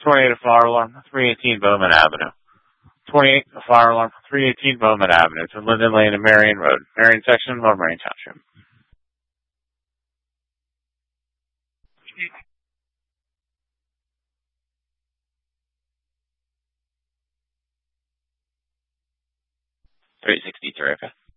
28, a fire alarm, 318 Bowman Avenue. 28, a fire alarm, 318 Bowman Avenue to Linden Lane and Marion Road, Marion section of Marion Township. $363, okay.